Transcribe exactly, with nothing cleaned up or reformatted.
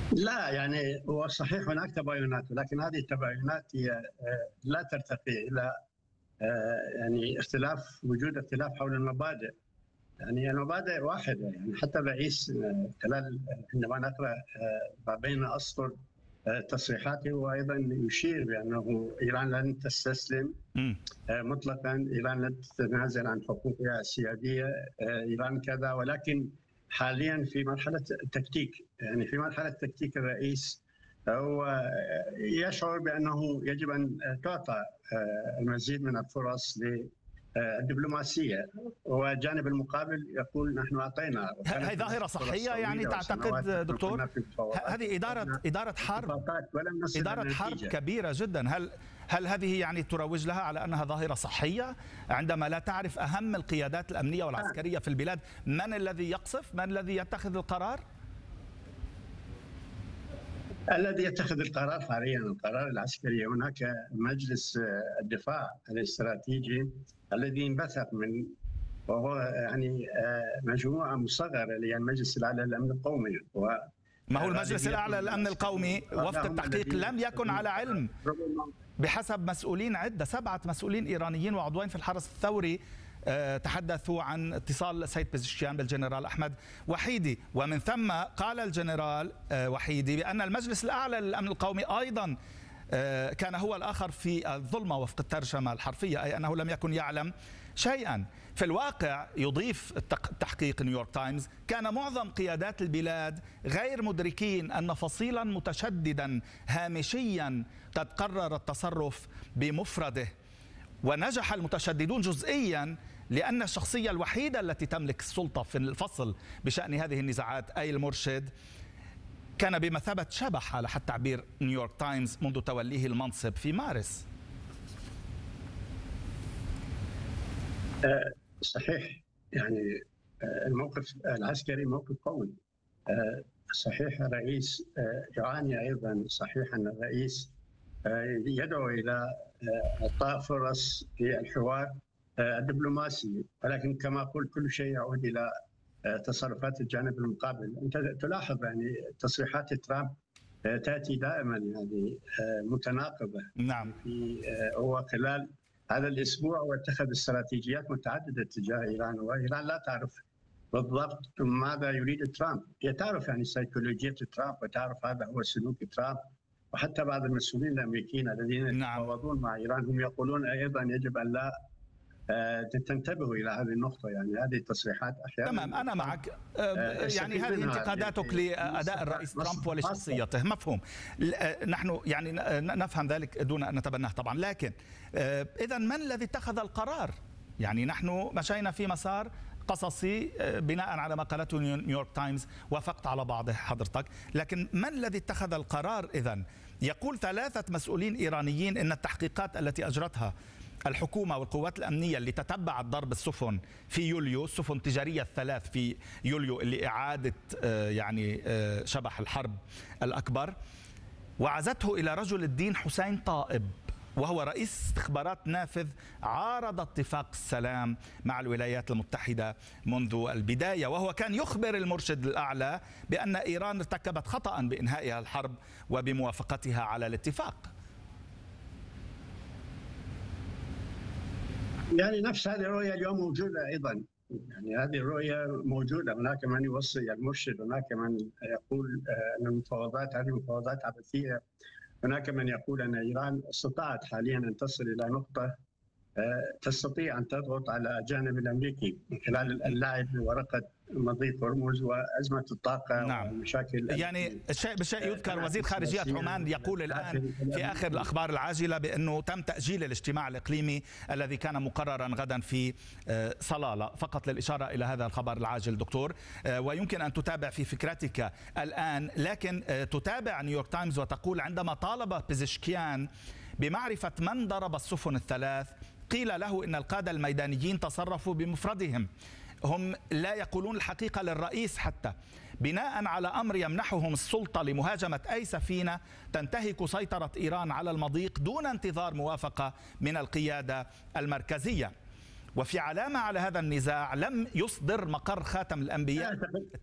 لا يعني هو صحيح هناك تباينات، ولكن هذه التباينات هي آه، لا ترتقي الى آه، يعني اختلاف وجود اختلاف حول المبادئ. يعني المبادئ واحده، يعني حتى الرئيس آه، خلال عندما نقرا آه، ما بين اسطر آه، تصريحاته، وايضا يشير بانه ايران لن تستسلم مم. آه، مطلقا، ايران لن تتنازل عن حقوقها السياديه، آه، ايران كذا، ولكن حاليا في مرحله تكتيك. يعني في مرحله تكتيك الرئيس هو يشعر بانه يجب ان تعطى آه، المزيد من الفرص للدبلوماسيه، والجانب المقابل يقول نحن اعطينا. هذه ظاهرة صحية يعني تعتقد دكتور؟ هذه إدارة إدارة حرب ولم نصل إدارة حرب كبيرة جدا. هل هل هذه يعني تروج لها على أنها ظاهرة صحية عندما لا تعرف أهم القيادات الأمنية والعسكرية في البلاد من الذي يقصف، من الذي يتخذ القرار؟ الذي يتخذ القرار حاليا القرار العسكري. هناك مجلس الدفاع الاستراتيجي الذي انبثق من، وهو يعني مجموعه مصغره للمجلس الاعلى للامن القومي. ما هو المجلس الاعلى للامن القومي وفق التحقيق لم يكن على علم بحسب مسؤولين عده، سبعه مسؤولين ايرانيين وعضوين في الحرس الثوري تحدثوا عن اتصال السيد بيزشكيان بالجنرال أحمد وحيدي، ومن ثم قال الجنرال وحيدي بأن المجلس الأعلى للأمن القومي أيضا كان هو الآخر في الظلمة وفق الترجمة الحرفية، أي أنه لم يكن يعلم شيئا. في الواقع يضيف التحقيق نيويورك تايمز كان معظم قيادات البلاد غير مدركين أن فصيلا متشددا هامشيا قد قرر التصرف بمفرده، ونجح المتشددون جزئيا لأن الشخصية الوحيدة التي تملك السلطة في الفصل بشأن هذه النزاعات أي المرشد كان بمثابة شبح على حد تعبير نيويورك تايمز منذ توليه المنصب في مارس. صحيح، يعني الموقف العسكري موقف قوي. صحيح الرئيس يعاني أيضا، صحيح أن الرئيس يدعو إلى إعطاء فرص في الحوار الدبلوماسي، ولكن كما قلت كل شيء يعود إلى تصرفات الجانب المقابل. أنت تلاحظ يعني تصريحات ترامب تأتي دائما يعني متناقضة. نعم. في هو خلال هذا الأسبوع واتخذ استراتيجيات متعددة تجاه إيران، وإيران لا تعرف بالضبط ماذا يريد ترامب. هي تعرف يعني سيكولوجية ترامب، وتعرف هذا هو سلوك ترامب. وحتى بعض المسؤولين الامريكيين الذين نعم. يتفاوضون مع ايران هم يقولون ايضا يجب ان لا تنتبهوا الى هذه النقطه. يعني هذه التصريحات احيانا. تمام، انا معك. يعني هذه انتقاداتك لاداء الرئيس ترامب ولشخصيته مفهوم، نحن يعني نفهم ذلك دون ان نتبناه طبعا، لكن اذا من الذي اتخذ القرار؟ يعني نحن مشينا في مسار قصصي بناء على ما قالته نيويورك تايمز، وافقت على بعضه حضرتك، لكن من الذي اتخذ القرار إذن؟ يقول ثلاثة مسؤولين إيرانيين إن التحقيقات التي أجرتها الحكومة والقوات الأمنية اللي تتبعت ضرب السفن في يوليو، السفن التجارية الثلاث في يوليو اللي إعادة يعني شبح الحرب الأكبر، وعزته إلى رجل الدين حسين طائب وهو رئيس استخبارات نافذ عارض اتفاق السلام مع الولايات المتحدة منذ البداية، وهو كان يخبر المرشد الأعلى بأن إيران ارتكبت خطأ بإنهائها الحرب وبموافقتها على الاتفاق. يعني نفس هذه الرؤية اليوم موجودة أيضا. يعني هذه الرؤية موجودة. هناك من يوصي المرشد، هناك من يقول أن المفاوضات هذه مفاوضات عبثية، هناك من يقول أن إيران استطاعت حاليا أن تصل إلى نقطة تستطيع أن تضغط على الجانب الأمريكي من خلال اللعب بورقة مضيق هرمز وأزمة الطاقة. نعم. والمشاكل. يعني الشيء بالشيء يذكر وزير خارجية عمان يقول الآن في آخر الأخبار العاجلة بأنه تم تأجيل الاجتماع الإقليمي الذي كان مقررا غدا في صلالة، فقط للإشارة إلى هذا الخبر العاجل دكتور، ويمكن أن تتابع في فكرتك الآن. لكن تتابع نيويورك تايمز وتقول عندما طالب بيزشكيان بمعرفة من ضرب السفن الثلاث قيل له إن القادة الميدانيين تصرفوا بمفردهم، هم لا يقولون الحقيقة للرئيس حتى، بناء على أمر يمنحهم السلطة لمهاجمة أي سفينة تنتهك سيطرة إيران على المضيق دون انتظار موافقة من القيادة المركزية. وفي علامة على هذا النزاع لم يصدر مقر خاتم الأنبياء